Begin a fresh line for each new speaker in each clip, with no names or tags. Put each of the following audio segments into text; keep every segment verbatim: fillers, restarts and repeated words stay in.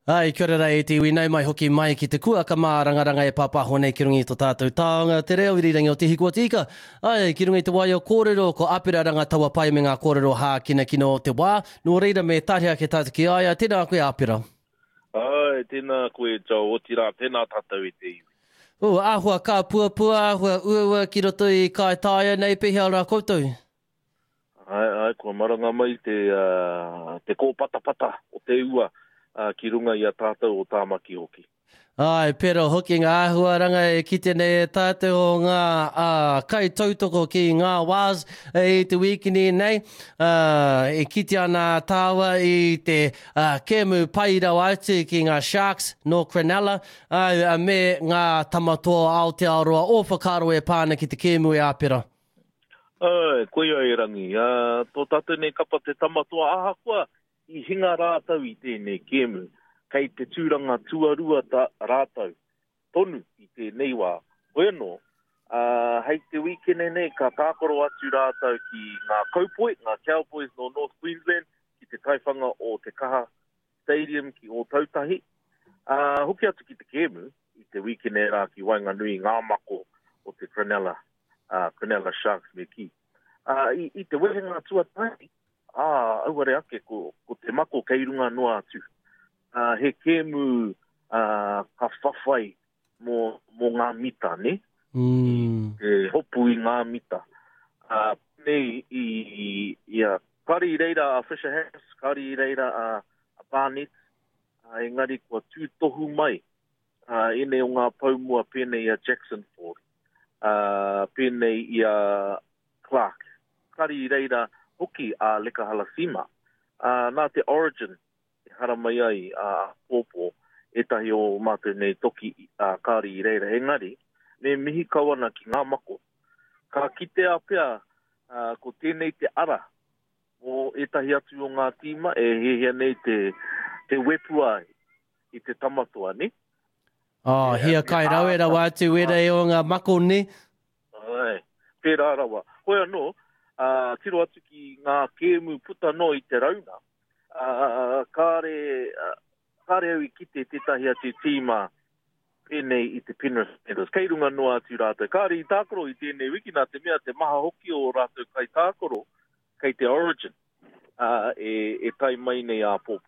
Ai, kia ora e te winai mai hoki mai ki te kua ka mā rangaranga e papaho nei ki rungi tō tātou taonga. Te reo irirangi o te hikua tika. Ai, ki rungi te wai o kōrero ko apira ranga taua pai me ngā kōrero hā kina kino o te wā. Nō reira me tārea ke tātou ki aia. Tēnā koe apira.
Ai, tēnā koe jau o tira, tēnā tātou e te iwi.
O, āhua kā pua pua, āhua uaua ki roto i kai tāia nei pehea rā koutou.
Ai, ai, kua maranga mai te, uh, te kōpatapata o te ua. Uh, ki runga i a tātou o tāmaki hoki.
Ai, pero hoki ngā āhua ranga e kite nei tātou o ngā uh, kai tautoko ki ngā wās e te wikini nei. Uh, e kite ana tāua i te uh, kemu pairau atu ki ngā Sharks no Cronulla. Ai, uh, me ngā tamatoa Aotearoa o whakaro e pāna ki te kemu e āpira.
Ai, koe ai rangi. Uh, tō tātou nei kapa te tamatoa aha kua. I hinga rātau i tēnei kēmu, kei te tūranga tuarua ta rātau, tonu i tēnei wā. Hoi anō, uh, hei te wikene nei ka tākoro atu rātau ki ngā Cowboy, ngā Cowboys no North Queensland, ki te taiwhanga o te Kaha Stadium ki o Tautahi. Uh, hoki atu ki te kēmu, i te wikene rā ki Wainganui ngā mako o te Cronulla, uh, Cronulla Sharks me ki. Uh, i, I te wehenga tuatai, Ah, auare ake ko, ko te mako kei runga noa atu. Uh, he kēmu uh, ka whawhai mō, mō ngā mita, ne?
Mm.
Te hopu i ngā mita. Uh, nei, i, i a kari reira a Fisher Harris, kari reira a, a Barnett, uh, engari kua tūtohu mai. Uh, ene o ngā paumua pēnei a Jackson Ford, uh, pēnei i a Clark. Kari reira hoki a Leka Halasima. Uh, nā te Origin, e hara mai ai a uh, pōpō, e tahi o mātou nei toki a uh, kāri i reira. Engari, me mihi kawana ki ngā mako. Ka kite a pia, uh, ko tēnei te ara, o e tahi atu o ngā tīma, e hehea nei te, te wepua i te tamatoa, ne?
Oh, e, hea kai rau e rawa atu e rei o ngā mako, ne?
Ai, pērā rawa. Hoi anō, Uh, tiro atu ki ngā kēmu puta no i te rauna. Uh, kāre, uh, kāre au i kite tētahi atu tīma pēnei i te Penrith Panthers. Kei runga noa atu rātou. Kāre i tākoro i tēnei wiki nā te mea te maha hoki o rātou kai tākoro, kei te Origin, uh, e, e tai mai nei a pōpō.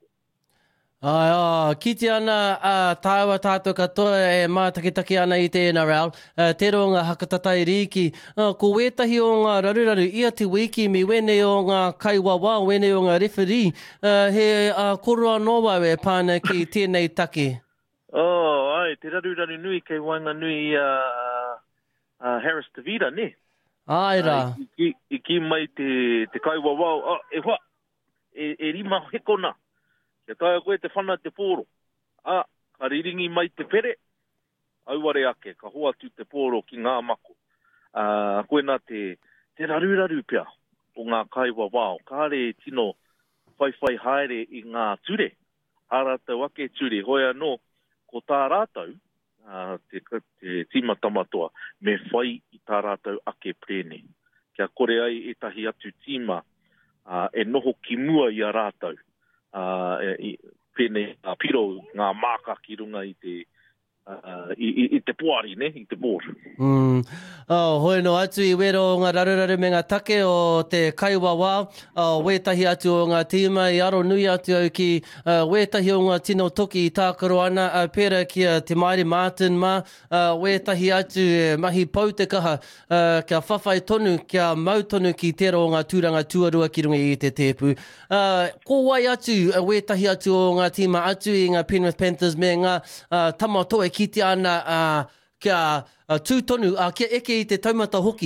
Ai, oh, kite ana uh, tāua tātou katoa e mātakitaki ana i te N R L, uh, te ronga hakatatai riki. Uh, ko wetahi o ngā raruraru, ia te wiki mi wene o ngā kaiwawa, wene o ngā referee, uh, he uh, koroa noa e pāna ki tēnei take.
Oh, ai, te raruraru nui kei Wainganui uh, uh, Harris Tavita, ne?
Ai rā.
Uh, i, i, i ki mai te, te kaiwawa, oh, e hua, e, e rima hekona. Ke taia koe te whana te pōro. Ah, ka riringi mai te pere. Auare ake, ka hoa tu te pōro ki ngā mako. Uh, koe nā te, te raruraru pia o ngā kaiwa wao. Kāre tino whaiwhai haere i ngā ture. Ārātau ake ture. Hoi anō, ko tā rātau, uh, te, te tīma tamatoa, me whai i tā rātau ake prene. Kia kore ai e tahi atu tīma, uh, e noho ki mua i a rātau. Uh, i, pene, uh, piro ngā māka ki runga i te, uh, i, i, i te puari, ne? I te board.
Mm. Oh, hoi no atu i wero o ngā raruraru me ngā take o te kaiwawa, uh, wetahi atu o ngā tīma, i aro nui atu au ki uh, wetahi o ngā tino toki i tākaro ana, uh, pera kia te Mairi Martin ma, uh, wetahi atu e mahi pau te kaha, uh, kia whawhai tonu, kia mau tonu ki tero o ngā tūranga tuarua ki runga i te tēpu. Uh, ko wai atu, uh, wetahi atu o ngā tīma atu i ngā Penrith Panthers me ngā uh, tamatoa ki te ana uh, kia uh, tūtonu, uh, kia eke i te taumata hoki?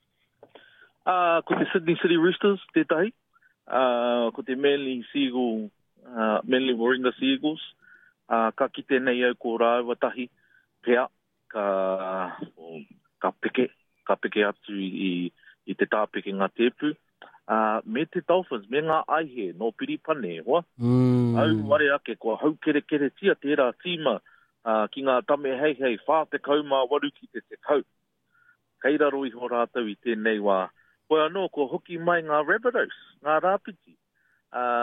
Uh, ko te Sydney City Roosters, tētahi. Uh, ko te Manly Seagull, uh, Manly Warringah Seagulls. Uh, ka kite nei au ko rāwatahi, pea, ka, uh, ka peke, ka peke atu i, i te tāpeke ngā tēpu. Uh, me te Dolphins, me ngā aihe, no piripane, hoa.
Mm.
Au ware ake, kua hau kere kere tia tērā tīma, Uh, ki ngā tame hei hei, whā te kaumā waru ki te te kau. Kei raro i ho rātau i tēnei wā. Koe anō, ko hoki mai ngā Rabbitohs, ngā rāpiti. Uh,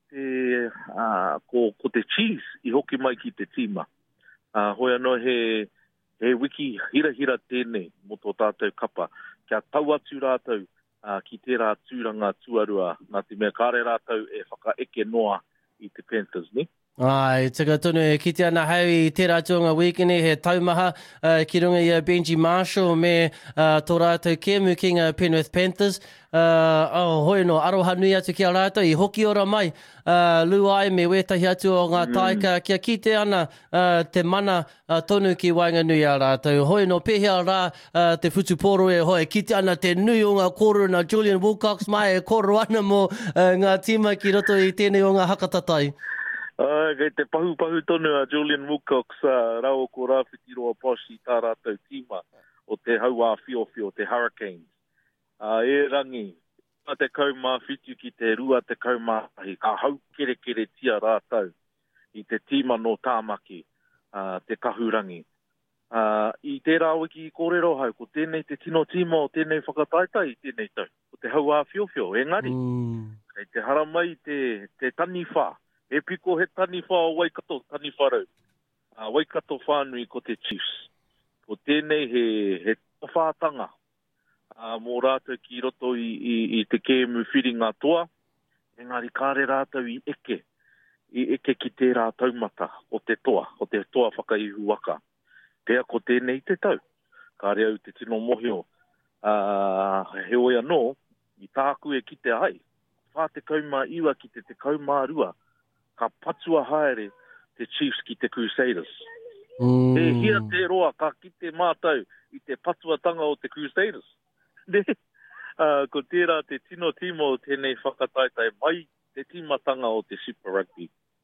te, uh, ko, ko te cheese i hoki mai ki te tima. Uh, hoi anō he, he wiki hira hira tēnei mo tō tātou kapa. Kia tau atu rātou uh, ki tērā tūranga tuarua nā te mea kāre rātou e whakaeke noa i te Panthers, ni?
Ai, tika tonu e kite ana hau i tērā tuanga weekend he taumaha uh, ki runga i a Benji Marshall me uh, tō rātou kēmu ki ngā Penrith Panthers. Uh, oh, hoi no, aroha nui atu ki a rātou i hoki ora mai. Uh, luai me wetahi atu o ngā taika mm. kia kite ana uh, te mana uh, tonu ki wainga nui a rātou. Hoi no, pehea rā uh, te whutuporo e hoi. Kite ana te nui o ngā koro na Julian Wilcox mai e koro ana mo uh, ngā tima ki roto i tēnei o ngā hakatatai.
Uh, kei te pahu pahu tonu a Julian Wilcox, uh, rau ko rāwhiti roa poshi tā rātou tīma o te haua whio whio, te Hurricanes. Uh, e rangi, a te kaumā whitu ki te rua te kaumā ahi, ka hau kere kere tia rātou i te tīma no tāmaki, uh, te kahurangi. Uh, I tērā wiki i kōrero hau, ko tēnei te tino tīma o tēnei whakataitai, tēnei tau, o te haua whio whio, engari. Mm. Kei te haramai te, te tani whā. E piko he tani wha o Waikato, tani wharau. Uh, Waikato whānui ko te Chiefs. Ko tēnei he, he whātanga. Uh, mō rātou ki roto i, i, i te kēmu whiringa toa. Engari kāre rātou i eke. I eke ki tērā taumata o te toa, o te toa whakaihu waka. Pea ko tēnei te tau. Kāre au te tino mohio. Uh, he oia no, i tāku e ki te ai. Whā te kaumā iwa ki te te kaumā rua. Ka patua haere te Chiefs ki te Crusaders. Mm. He hia te roa ka ki te mātau i te patuatanga o te Crusaders. Ne, uh, ko tērā te tino tīmo o tēnei whakataitai mai te tīmatanga o te Super Rugby.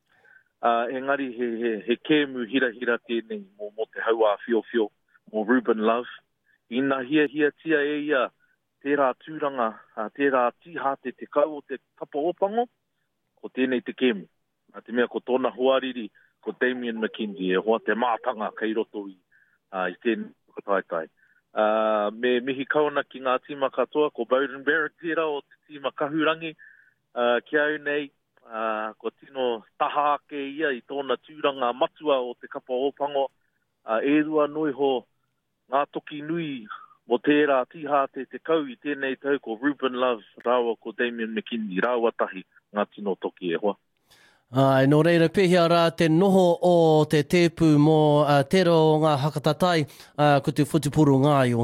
Uh, engari he, he, he kēmu hira hira tēnei mō, mō te haua whio whio, mō Ruben Love. Ina hia hia tia e ia tērā tūranga, uh, tērā tihate te kau o te kapa opango, ko tēnei te kēmu. A te mea ko tōna huariri, ko Damien McKenzie, e hoa te mātanga kei roto i, uh, i tēnei whakataitai. Uh, me mihi kauna ki ngā tīma katoa, ko Bowden Barrett tērā o te tīma kahurangi, uh, ki au nei, uh, ko tino taha ake ia i tōna tūranga matua o te kapa opango, uh, e rua noi ho ngā toki nui mo tērā tihate te kau i tēnei tau, ko Ruben Love, rawa ko Damien McKenzie, rawa tahi ngā tino toki e hoa.
Ai, nō reira pehea rā te noho o te tēpu mō uh, tero o ngā hakatatai uh, ko te whutupuru ngāio.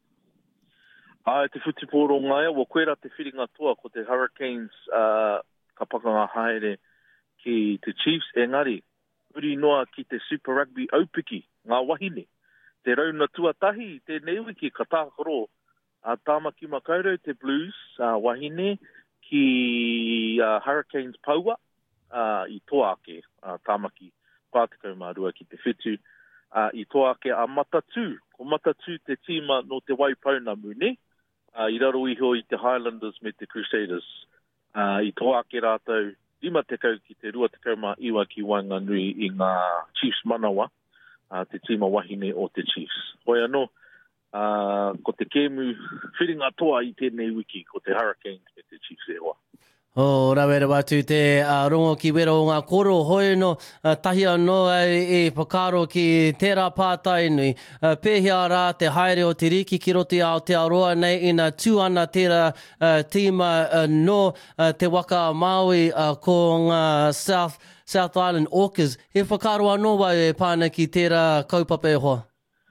Ai, te whutupuru ngāio, wa koera te whiringa toa ko te Hurricanes uh, ka pakanga haere ki te Chiefs, engari, uri noa ki te Super Rugby aupiki, ngā wahine. Te rauna tuatahi, te neiwiki ka tākoro, a uh, tāmaki makaurau te Blues, uh, wahine, ki uh, Hurricanes paua, Uh, i toake uh, tāmaki pātikau mārua ki te whitu uh, i toake a Matatu ko Matatu te tīma no te Waipauna mune uh, i raro iho i te Highlanders me te Crusaders uh, i toake rātou lima te kau ki te rua te kauma iwa ki Wainganui i ngā Chiefs manawa uh, te tīma wahine o te Chiefs hoi anō uh, ko te kēmu whiringa toa i tēnei wiki ko te Hurricanes me te Chiefs e hoa.
O, oh, rawera watu te uh, rongo ki wera o ngā koro hoi no uh, tahi anō e, e pakaro ki tērā pātai nui. Uh, pēhea rā te haere o te riki ki roti ao te aroa nei ina tū ana tērā uh, tīma uh, no uh, te waka Maui uh, ko ngā South, South Island Orcas. He whakaro anō wai e pāna ki tērā kaupapa e hoa?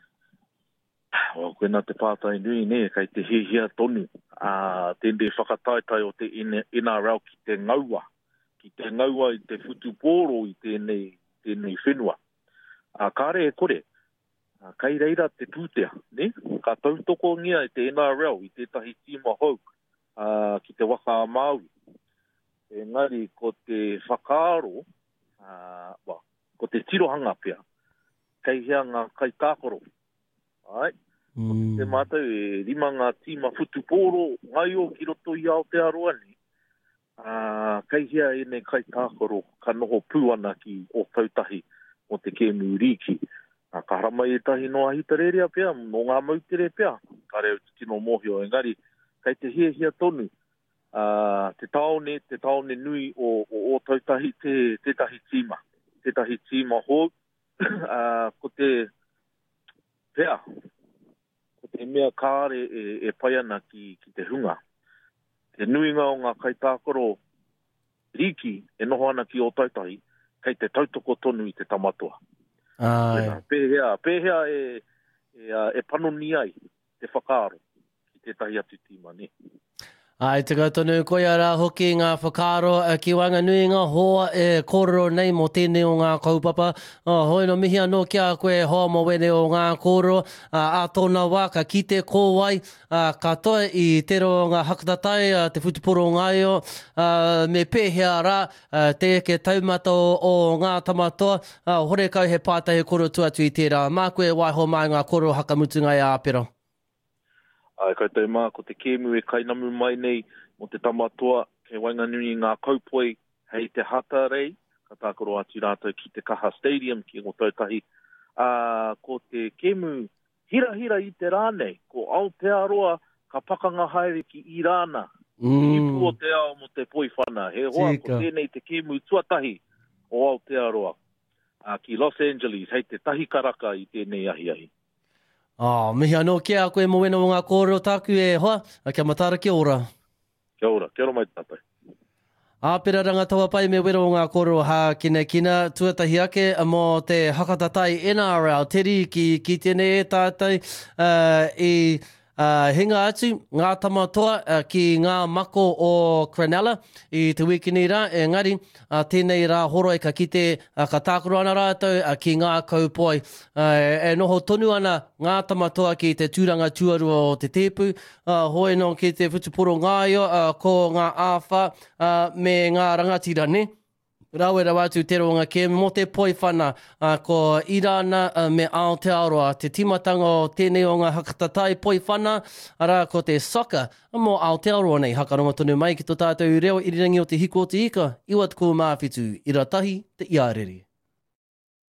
O, koe nā te pātai nui ne, kai te hihia tonu. Uh, tēnei whakataitai o te N R L ki te ngaua. Ki te ngaua i te whutupōro i tēnei, tēnei whenua. Uh, kāre e kore, uh, kai reira te pūtea, ne? Ka tautoko ngia i te N R L i tētahi tīma hou uh, ki te waka Maui. Engari, ko te whakaaro, uh, well, ko te tirohanga pia, kai hea ngā kai tākoro. Ai. Mm. Te mātou e rima ngā tīma whutupōro ngai o ki roto i Aotearoa ni. Uh, kai hea e nei kai tākoro ka noho pūana ki o tautahi o te kēmu riki. Uh, ka haramai e tahi noa hitarerea pia, no ngā mautere pia. Ka reo te tino mohio engari, kai te hia hia tonu. uh, te taone, te taone nui o, o, o tautahi te, te tahi tīma. Te tahi tīma hō, uh, ko te pea, ko te mea kāre e, e pai ana ki, ki te hunga. Te nuinga o ngā kaitākoro riki e noho ana ki o tautahi, kei te tautoko tonu i te tamatua.
Ai.
Pēhea, pēhea e, e, e panoni ai, te whakaaro, ki te tahi atu tīma, ne.
Ai, te kautonu koe ara hoki ngā whakaaro ki Wanganui ngā hoa e kōrero nei mo tēnei o ngā kaupapa. Oh, hoi no mihi anō kia koe hoa mo wene o ngā kōrero. Uh, a tōna wā ka kite kōwai uh, katoa i te ro ngā hakatatai, uh, te whutuporo ngai o. Uh, me pēhea rā uh, te ke taumata o, o ngā tamatoa. Uh, hore kau he pātahi kōrero tuatu i tērā. Mā koe waiho mai ngā kōrero hakamutu ngai a Apero.
Ai, koutou mā, ko te kēmu e kainamu mai nei mo te tamatoa ke Wainganui ngā kaupoi hei te hata rei, ka tākoro atu rātou ki te Kaha Stadium ki ngō tautahi. Uh, ko te kēmu hira hira i te rānei, ko Aotearoa ka pakanga haere ki Irāna. Mm. I pu o te ao mo te poi whana. He hoa, Tika. Ko tēnei te kēmu tuatahi o Aotearoa uh, ki Los Angeles, hei te tahi karaka i tēnei ahi ahi.
Oh, mihi anō kia koe mo wena o ngā kōrero tāku e hoa, a kia matara kia ora.
Kia ora, kia ora mai tātai.
Āpera rangatawa pai me wera o ngā kōrero hā kina kina, tuatahi ake mo te hakatatai N R L, te riki ki tēnei e tātai uh, i Uh, hinga atu, ngā tamatoa uh, ki ngā mako o Cronulla i te wikini rā, engari, uh, tēnei rā horo e ka kite uh, ka tākoro ana rātou uh, ki ngā kaupoi. Uh, e noho tonu ana ngā tamatoa ki te tūranga tuarua o te tepu, uh, hoi no ki te whutuporo ngāio, uh, ko ngā āwha uh, me ngā rangatira, ne? Rawera watu te ronga ke mo te poi whana uh, ko Irāna uh, me Aotearoa. Te timatanga o tēnei o ngā hakatatai poi whana, ara ko te soccer mo Aotearoa nei. Hakaronga tonu mai ki tō tātou reo irirangi o te hiko o te ika, iwa te ko māwhitu, ira tahi te iarere.